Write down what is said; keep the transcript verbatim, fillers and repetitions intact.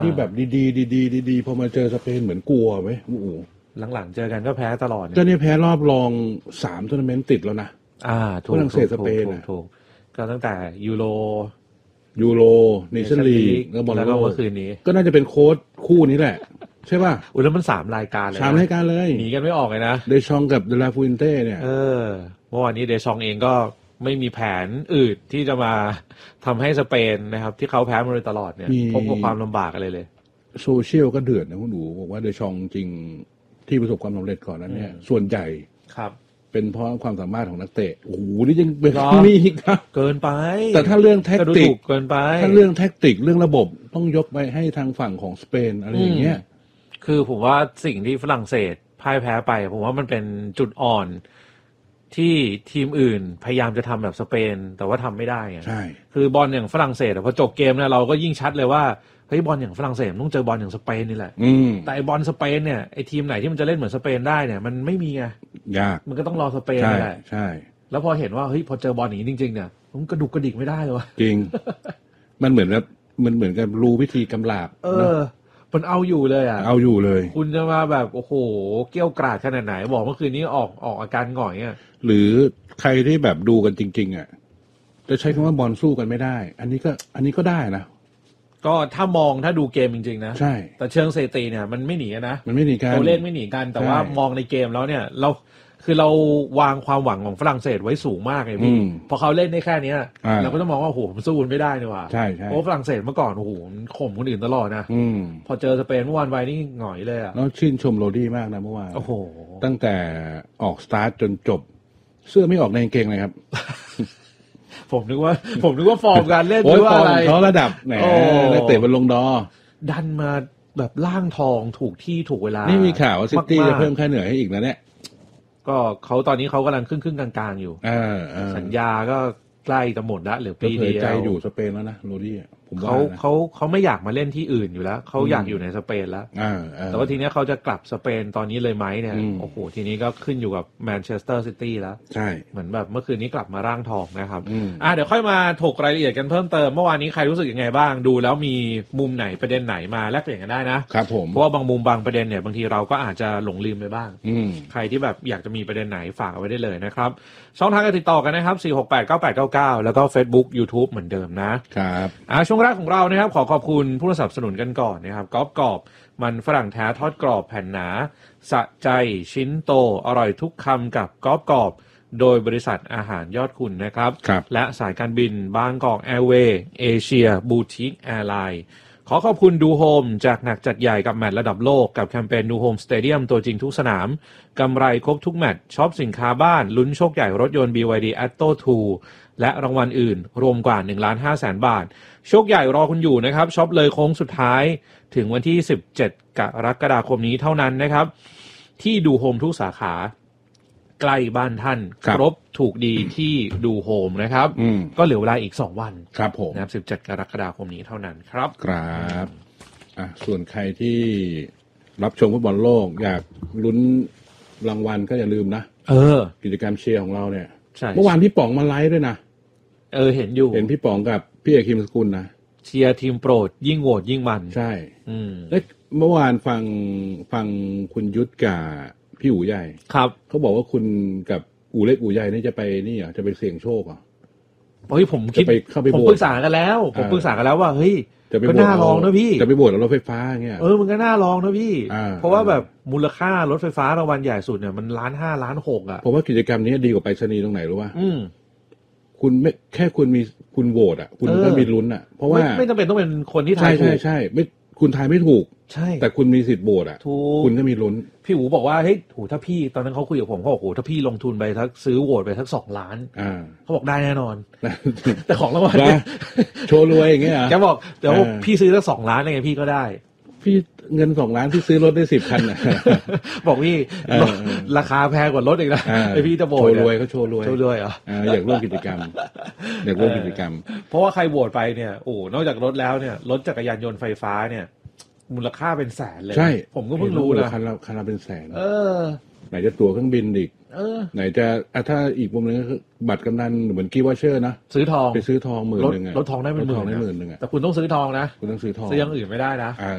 ที่แบบดีๆดีๆดีๆพอมาเจอสเปนเหมือนกลัวไหมโอ้โหหลังๆเจอกันก็แพ้ตลอดก็เนี่ยแพ้รอบรองสามทัวร์นาเมนต์ติดแล้วนะอ่าถูกฝรั่งเศสสเปนถูกก็ตั้งแต่ยูโรยูโรเนชั่นลีกแล้วบอลโลกเมื่อคืนนี้ก็น่าจะเป็นโค้ชคู่นี้แหละใช่ป่ะอุ้ยแล้วมันสามรายการเลยสามรายการเลยหนีกันไม่ออกเลยนะเดชองกับเดลาฟูนเต้เนี่ยเออเมื่อวานนี้เดชองเองก็ไม่มีแผนอื่นที่จะมาทำให้สเปนนะครับที่เขาแพ้มาโดยตลอดเนี่ยพบกับความลำบากอะไรเลยโซเชียลก็เดือดนะคุณหนูบอกว่าเดชองจริงที่ประสบความสำเร็จก่อนนั้นเนี่ยส่วนใหญ่ครับเป็นเพราะความสามารถของนักเตะโอ้โหนี่ยังเป็นมีอีกครับเกินไปแต่ถ้าเรื่องแท็กติกเกินไปถ้าเรื่องแท็กติกเรื่องระบบต้องยกไปให้ทางฝั่งของสเปนอะไรอย่างเงี้ยคือผมว่าสิ่งที่ฝรั่งเศสพ่ายแพ้ไปผมว่ามันเป็นจุดอ่อนที่ทีมอื่นพยายามจะทำแบบสเปนแต่ว่าทำไม่ได้ไงใช่คือบอลอย่างฝรั่งเศสพอจบเกมเนี่ยเราก็ยิ่งชัดเลยว่าเฮ้ยบอลอย่างฝรั่งเศสต้องเจอบอลอย่างสเปนนี่แหละแต่ไอบอลสเปนเนี่ยไอทีมไหนที่มันจะเล่นเหมือนสเปนได้เนี่ยมันไม่มีไงยากมันก็ต้องรอสเปนนี่แหละใช่แล้วพอเห็นว่าเฮ้ยพอเจอบอลอย่างนี้จริงๆเนี่ยมันกระดุกกระดิกไม่ได้เลยวะจริงมันเหมือนแบบมันเหมือนกับรู้วิธีกำลาบเออมันเอาอยู่เลยอ่ะเอาอยู่เลยคุณจะมาแบบโอ้โหเกี้ยวกราดขนาดไหนบอกเมื่อคืนนี้ออกออกอาการหงอยอ่ะหรือใครที่แบบดูกันจริงๆอ่ะจะใช้คำว่าบอลสู้กันไม่ได้อันนี้ก็อันนี้ก็ได้นะก็ถ้ามองถ้าดูเกมจริงๆนะใช่แต่เชิงสถิติเนี่ยมันไม่หนีนะมันไม่หนีกันตัวเลขไม่หนีกันแต่ว่ามองในเกมแล้วเนี่ยเราคือเราวางความหวังของฝรั่งเศสไว้สูงมากเลยพี่พอเขาเล่นได้แค่นี้เราก็ต้องมองว่าโอ้โหมันสู้ไม่ได้นี่หว่าใช่ใช่เพราะฝรั่งเศสเมื่อก่อนโอ้โหข่มคนอื่นตลอดนะพอเจอสเปนเมื่อวานไปนี่หงอยเลยอ่ะแล้วชื่นชมโรดี้มากนะเมื่อวานโอ้โหตั้งแต่ออกสตาร์ทจนจบเสื้อไม่ออกในกางเกงเลยครับผมนึกว่าผมนึกว่าฟอร์มการเล่นหรือว่าอะไรเขาระดับแหมนักเตะบอลลงดอดันมาแบบล่างทองถูกที่ถูกเวลานี่มีข่าวว่าซิตี้จะเพิ่มค่าเหนื่อยให้อีกนะเนี่ยก็เขาตอนนี้เขากำลังครึ่งครึ่งกลางๆอยู่สัญญาก็ใกล้จะหมดแล้วเหลือปีเดียวใจอยู่สเปนแล้วนะโรดี้เขาเขาเขาไม่อยากมาเล่นที่อื่นอยู่แล้วเขาอยากอยู่ในสเปนแล้วแต่ว่าทีนี้เขาจะกลับสเปนตอนนี้เลยไหมเนี่ยโอ้โหทีนี้ก็ขึ้นอยู่กับแมนเชสเตอร์ซิตี้แล้วใช่เหมือนแบบเมื่อคืนนี้กลับมาร่างทองนะครับอ่ะเดี๋ยวค่อยมาถกรายละเอียดกันเพิ่มเติมเมื่อวานนี้ใครรู้สึกยังไงบ้างดูแล้วมีมุมไหนประเด็นไหนมาแลกเปลี่ยนกันได้นะครับผมเพราะว่าบางมุมบางประเด็นเนี่ยบางทีเราก็อาจจะหลงลืมไปบ้างใครที่แบบอยากจะมีประเด็นไหนฝากเอาไว้ได้เลยนะครับช่องทางการติดต่อกันนะครับสี่หกแปดเก้าแปดเก้าเก้าแล้วก็ Facebook YouTube เหมือนเดิมนะครับอ่ะช่วงแรกของเรานะครับขอขอบคุณผู้สนับสนุนกันก่อนนะครับกรอบกรอบมันฝรั่งแท้ทอดกรอบแผ่นหนาสะใจชิ้นโตอร่อยทุกคำกับกรอบกรอบโดยบริษัทอาหารยอดคุณนะครับและสายการบินบางกอกแอร์เวย์เอเชียบูติกแอร์ไลน์ขอขอบคุณดูโฮมจากหนักจัดใหญ่กับแมตช์ระดับโลกกับแคมเปญดูโฮมสเตเดียมตัวจริงทุกสนามกำไรครบทุกแมตช์ช็อปสินค้าบ้านลุ้นโชคใหญ่รถยนต์ บี วาย ดี Atto ทู และรางวัลอื่นรวมกว่า หนึ่งล้านห้าแสน บาทโชคใหญ่รอคุณอยู่นะครับช็อปเลยโค้งสุดท้ายถึงวันที่สิบเจ็ดกรกฎาคมนี้เท่านั้นนะครับที่ดูโฮมทุกสาขาใกล้บ้านท่านครบถูกดีที่ดูโฮมนะครับก็เหลือเวลาอีกสองวันครับผมนะครับสิบเจ็ดกรกฎาคมนี้เท่านั้นครับครับอ่ะส่วนใครที่รับชมฟุตบอลโลกอยากลุ้นรางวัลก็อย่าลืมนะเออกิจกรรมเชียร์ของเราเนี่ยเมื่อวานพี่ป๋องมาไลฟ์ด้วยนะเออเห็นอยู่เห็นพี่ป๋องกับพี่เอกคิมสกุลนะเชียร์ทีมโปรดยิ่งโหวตยิ่งมันใช่อืมแล้วเมื่อวานฟังฟังคุณยุทธกับพี่อู๋ใหญ่ครับเขาบอกว่าคุณกับอู๋เล็กอู๋ใหญ่นี่จะไปนี่อ่ะจะไปเสี่ยงโชคอ่ะเฮ้ยผมคิดผมปรึกษากันแล้วผมปรึกษากันแล้วว่าเฮ้ยก็น่าลองนะพี่จะไปบวชรถไฟฟ้าเงี้ยเออมันก็น่าลองนะพี่เพราะว่าแบบมูลค่ารถไฟฟ้ารางวัลใหญ่สุดเนี่ยมันล้านห้าล้านหกอ่ะผมว่ากิจกรรมนี้ดีกว่าไปรษณีย์ตรงไหนรู้ป่ะคุณไม่แค่คุณมีคุณโหวตอ่ะคุณก็มีลุ้นอ่ะเพราะว่าไม่จำเป็นต้องเป็นคนที่ทายถูกใช่ใช่ไม่คุณทายไม่ถูกใช่แต่คุณมีสิทธิ์โหวตอ่ะคุณก็มีลุ้นพี่อู๋บอกว่าเฮ้ยโหถ้าพี่ตอนนั้นเขาคุยกับผมเขาบอกโหถ้าพี่ลงทุนไปทักซื้อโหวตไปทักสองล้านเขาบอกได้แน่นอนแต่ของรางวัลโชว์รวยอย่างเงี้ยแกบอกเดี๋ยวพี่ซื้อทักสองล้านยังไงพี่ก็ได้พี่เงินสองล้านพี่ซื้อรถได้สิบคันอ่ะบอกพี่ราคาแพงกว่ารถอีกนะไอพี่จะโหวตโชว์รวยเขาโชว์รวยโชว์รวยเหรออยากร่วมกิจกรรมอยากร่วมกิจกรรมเพราะว่าใครโหวตไปเนี่ยโอ้นอกจากรถแล้วเนี่ยรถจักรยานยนต์ไฟฟ้าเนี่ยมูลค่าเป็นแสนเลยใช่ผมก็เพิ่งรู้นะคันละคันละเป็นแสนเออไหนจะตั๋วเครื่องบินอีกเออไหนจะถ้าอีกมุมนึงก็คือบัตรกำนันเหมือนกี้วอเชอร์นะซื้อทองไปซื้อทองหมื่นนึงรถทองได้เป็นหมื่นได้หมื่นนึงอ่ะแต่คุณต้องซื้อทองนะคุณต้องซื้อทองซื้ออย่างอื่นไม่ได้นะ